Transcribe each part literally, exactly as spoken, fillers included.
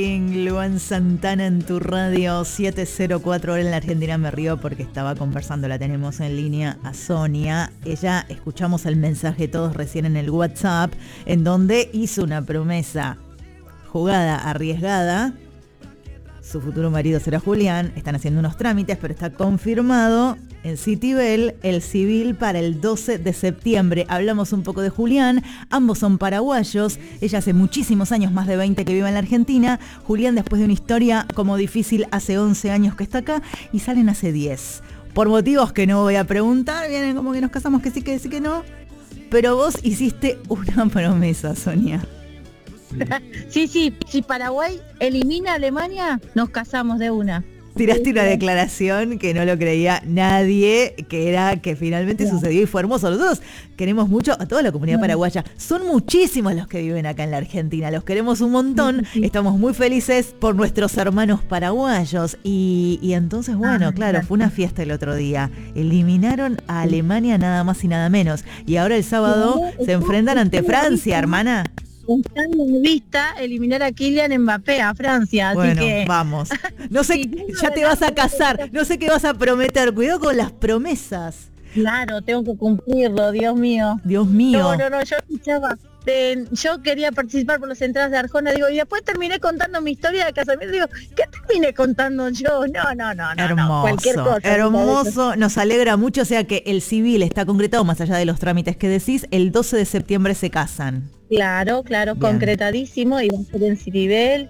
Luan Santana en tu radio siete cero cuatro hora en la Argentina. Me río porque estaba conversando, la tenemos en línea a Sonia. Ella, escuchamos el mensaje todos recién en el WhatsApp, en donde hizo una promesa jugada, arriesgada. Su futuro marido será Julián, están haciendo unos trámites, pero está confirmado en Citibel el civil para el doce de septiembre. Hablamos un poco de Julián, ambos son paraguayos, ella hace muchísimos años, más de veinte que vive en la Argentina, Julián después de una historia como difícil hace once años que está acá y salen hace diez. Por motivos que no voy a preguntar, vienen como que nos casamos que sí, que sí, que no, pero vos hiciste una promesa, Sonia. Sí, sí, si Paraguay elimina a Alemania, nos casamos de una. Tiraste una declaración que no lo creía nadie, que era que finalmente yeah. sucedió y fue hermoso. Nosotros queremos mucho a toda la comunidad yeah. paraguaya. Son muchísimos los que viven acá en la Argentina. Los queremos un montón. Sí. Estamos muy felices por nuestros hermanos paraguayos. Y, y entonces, bueno, ah, claro, fue una fiesta el otro día. Eliminaron a Alemania nada más y nada menos. Y ahora el sábado sí. se enfrentan ante Francia, hermana. Está en vista eliminar a Kylian Mbappé a Francia, así bueno, que vamos. No sé, ya te vas a casar, no sé qué vas a prometer. Cuidado con las promesas. Claro, tengo que cumplirlo, Dios mío. Dios mío. No, no, no, yo escuchaba. Eh, yo quería participar por las entradas de Arjona, digo, y después terminé contando mi historia de casamiento, digo, ¿qué terminé contando yo? No, no, no, no, hermoso, no, cualquier cosa. Hermoso, nos alegra mucho, o sea que el civil está concretado, más allá de los trámites que decís, el doce de septiembre se casan. Claro, claro, bien. Concretadísimo, y va a ser en Citibel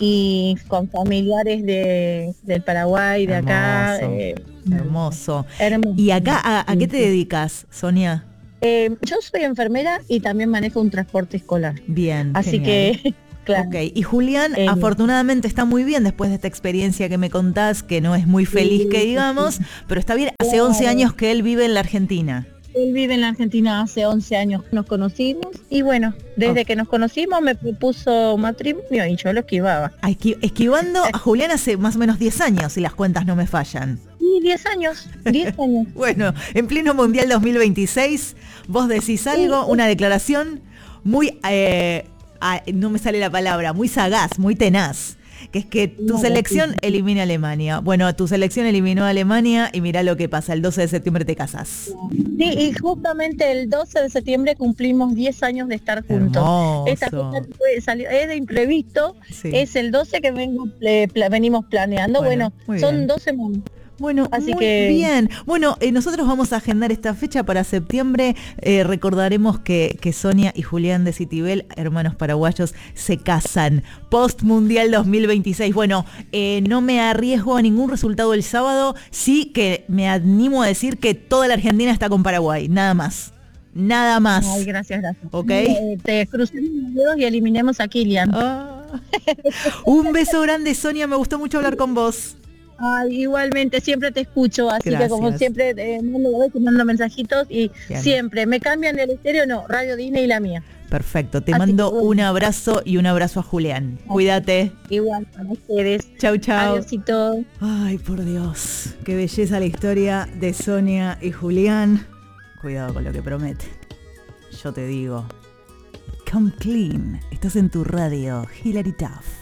y con familiares de, del Paraguay, de hermoso, acá. Eh, hermoso. hermoso. ¿Y acá a, a qué te dedicas, Sonia? Eh, yo soy enfermera y también manejo un transporte escolar. Bien. Así genial. que, claro. Ok, y Julián eh, afortunadamente está muy bien después de esta experiencia que me contás, que no es muy feliz, sí, que digamos, sí. pero está bien, hace once años que él vive en la Argentina. Él vive en la Argentina hace once años, nos conocimos y bueno, desde oh. que nos conocimos me propuso matrimonio y yo lo esquivaba. Esqui- esquivando a Julián hace más o menos diez años, si las cuentas no me fallan. Sí, diez años, diez años. Bueno, en pleno Mundial dos mil veintiséis, vos decís algo, una declaración muy, eh, ah, no me sale la palabra, muy sagaz, muy tenaz. Que es que tu selección elimina a Alemania. Bueno, tu selección eliminó a Alemania y mirá lo que pasa, el doce de septiembre te casás. Sí, y justamente el doce de septiembre cumplimos diez años de estar juntos. Hermoso. Esta cosa salió, es de imprevisto, sí. es el doce que vengo, eh, pla, venimos planeando. Bueno, bueno son dos semanas. Bueno, Así muy que... bien. Bueno, eh, nosotros vamos a agendar esta fecha para septiembre. Eh, recordaremos que, que Sonia y Julián de Citibel, hermanos paraguayos, se casan post Mundial dos mil veintiséis. Bueno, eh, no me arriesgo a ningún resultado el sábado. Sí que me animo a decir que toda la Argentina está con Paraguay. Nada más. Nada más. Ay, gracias, gracias. ¿Ok? Eh, te crucemos los dedos y eliminemos a Kylian. Ah. Un beso grande, Sonia. Me gustó mucho hablar con vos. Ay, igualmente, siempre te escucho, así Gracias. que como siempre eh, mando, mando mensajitos y Bien. siempre me cambian el estéreo, no, Radio Disney y la mía. Perfecto, te así mando que, bueno. un abrazo y un abrazo a Julián. Ay, cuídate. Igual para ustedes. Chau, chau. Adiósito. Ay, por Dios, qué belleza la historia de Sonia y Julián. Cuidado con lo que promete. Yo te digo, come clean, estás en tu radio, Hilary Duff.